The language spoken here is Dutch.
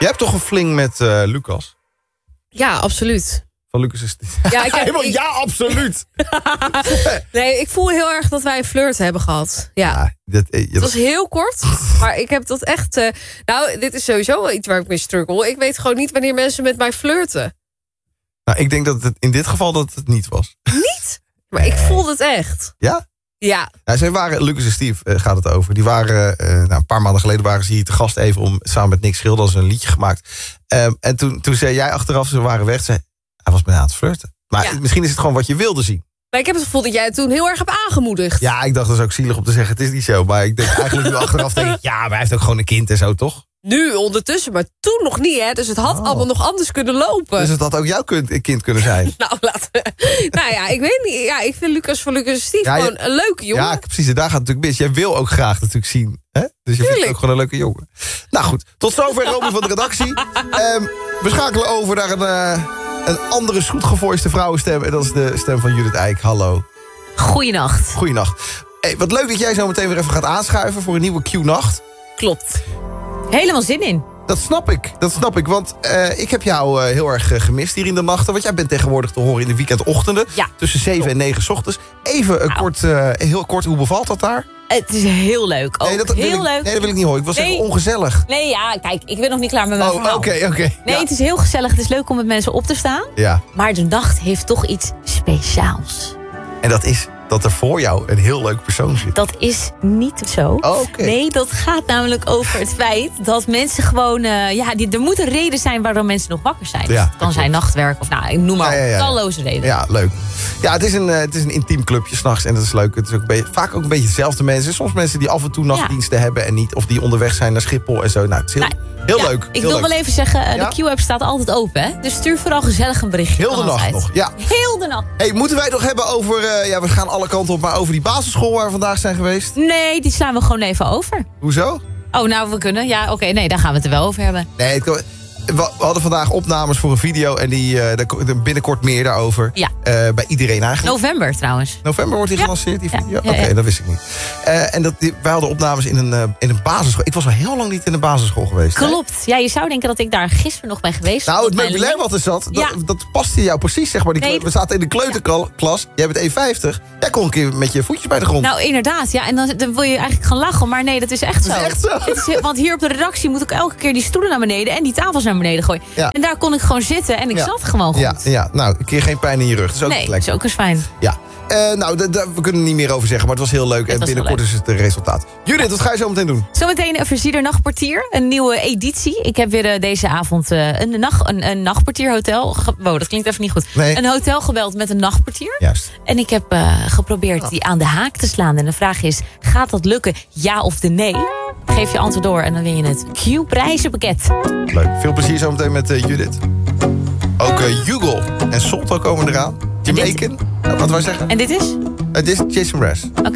Jij hebt toch een fling met Lucas? Ja, absoluut. Van Lucas is het. Ja, Ja, absoluut. Nee, ik voel heel erg dat wij een flirt hebben gehad. Ja. Het was heel kort, maar ik heb dat echt... nou, dit is sowieso wel iets waar ik mee struggle. Ik weet gewoon niet wanneer mensen met mij flirten. Nou, ik denk dat het in dit geval dat het niet was. Niet? Maar ik voelde het echt. Ja? Ja. Nou, zij waren, Lucas en Steve gaat het over. Die waren, een paar maanden geleden waren ze hier te gast even om samen met Nick Schilder als een liedje gemaakt. En toen zei jij achteraf, ze waren weg, zei hij was met aan het flirten. Maar misschien is het gewoon wat je wilde zien. Maar ik heb het gevoel dat jij het toen heel erg hebt aangemoedigd. Ja, ik dacht dat is ook zielig om te zeggen, het is niet zo. Maar ik denk eigenlijk nu achteraf, denk ik, ja, maar hij heeft ook gewoon een kind en zo, toch? Nu ondertussen, maar toen nog niet, hè? Dus het had allemaal nog anders kunnen lopen. Dus het had ook jouw kind kunnen zijn. Nou ja, ik weet niet. Ja, ik vind Lucas van Lucas en Steve gewoon een leuke jongen. Ja, precies. En daar gaat het natuurlijk mis. Jij wil ook graag natuurlijk zien. Hè? Dus je vindt het ook gewoon een leuke jongen. Nou goed, tot zover Romy van de redactie. We schakelen over naar een andere zoetgevoiste vrouwenstem. En dat is de stem van Judith Eyck. Hallo. Goeienacht. Goeienacht. Hey, wat leuk dat jij zo meteen weer even gaat aanschuiven voor een nieuwe Q-nacht. Klopt. Helemaal zin in. Dat snap ik. Want ik heb jou heel erg gemist hier in de nachten. Want jij bent tegenwoordig te horen in de weekendochtenden. Ja. Tussen 7 en 9 's ochtends. Even heel kort, hoe bevalt dat daar? Het is heel leuk. Ook. Nee, leuk. Nee, dat wil ik niet horen. Ik was zeggen ongezellig. Nee, ja, kijk, ik ben nog niet klaar met mijn verhaal. Oké. Nee, ja. Het is heel gezellig. Het is leuk om met mensen op te staan. Ja. Maar de nacht heeft toch iets speciaals. En dat is dat er voor jou een heel leuk persoon zit. Dat is niet zo. Oké. Nee, dat gaat namelijk over het feit dat mensen gewoon... er moet een reden zijn waarom mensen nog wakker zijn. Ja, Het kan zijn nachtwerk of noem maar talloze redenen. Ja, leuk. Ja, het is een intiem clubje 's nachts en dat is leuk. Het is ook vaak ook een beetje dezelfde mensen. Soms mensen die af en toe nachtdiensten hebben en niet. Of die onderweg zijn naar Schiphol en zo. Nou, het is heel leuk. Ik wil wel even zeggen, de Q-app staat altijd open. Hè? Dus stuur vooral gezellig een berichtje. Heel de nacht nog, ja. Heel de nacht. Hey, moeten wij het nog hebben over... we gaan alle kanten op, maar over die basisschool waar we vandaag zijn geweest? Nee, die slaan we gewoon even over. Hoezo? Oh, nou, we kunnen. Ja, oké, nee, daar gaan we het er wel over hebben. Nee, we hadden vandaag opnames voor een video en binnenkort meer daarover. Ja. Bij iedereen eigenlijk. November trouwens. November wordt die gelanceerd, die video? Ja, Oké, dat wist ik niet. En wij hadden opnames in een basisschool. Ik was al heel lang niet in een basisschool geweest. Klopt. Hè? Ja, je zou denken dat ik daar gisteren nog ben geweest. Nou, het meubilair wat er zat, dat paste jou precies, zeg maar. We zaten in de kleuterklas. Jij bent 1,50. Jij kon een keer met je voetjes bij de grond. Nou, inderdaad. Ja, en dan wil je eigenlijk gaan lachen. Maar nee, dat is echt zo. Dat is echt zo. Want hier op de redactie moet ik elke keer die stoelen naar beneden en die tafels naar beneden gooien. Ja. En daar kon ik gewoon zitten en ik zat gewoon goed. Ja, nou, een keer geen pijn in je rug. Dat is ook nee, lekker. dat is ook eens fijn. Ja. We kunnen er niet meer over zeggen, maar het was heel leuk. En binnenkort is het resultaat. Judith, wat ga je zo meteen doen? Zometeen een Versierder Nachtportier. Een nieuwe editie. Ik heb weer deze avond een nachtportierhotel. Wow, dat klinkt even niet goed. Nee. Een hotel gebeld met een nachtportier. Juist. En ik heb geprobeerd die aan de haak te slaan. En de vraag is, gaat dat lukken? Ja of de nee? Geef je antwoord door en dan win je het Q-prijzenpakket. Leuk. Veel plezier zo meteen met Judith. Ook Hugo en Solto komen eraan. Jamaican. Wat wij zeggen? En dit is? Het is Jason Mraz.